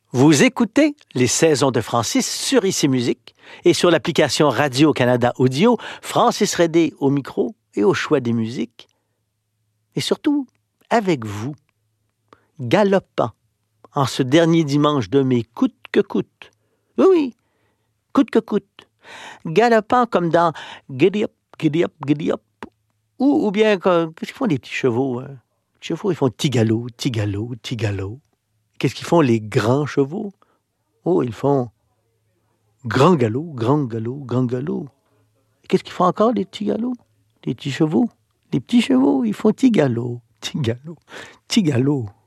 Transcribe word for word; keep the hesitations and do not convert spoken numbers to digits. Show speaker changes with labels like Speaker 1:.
Speaker 1: Vous écoutez les saisons de Francis sur Ici Musique et sur l'application Radio-Canada Audio, Francis Redé au micro et au choix des musiques. Et surtout, avec vous, galopant en ce dernier dimanche de mai, coûte que coûte. Oui, oui, coûte que coûte. Galopant comme dans Giddy Up, Giddy Up, Giddy Up. Ou, ou bien, qu'est-ce qu'ils font les petits chevaux? Hein? Les chevaux, ils font petit galop, petit galop, petit galop. Qu'est-ce qu'ils font les grands chevaux? Oh, ils font grand galop, grand galop, grand galop. Qu'est-ce qu'ils font encore les petits galops? Les petits chevaux? Les petits chevaux, ils font petit galop, petit galop, petit galop.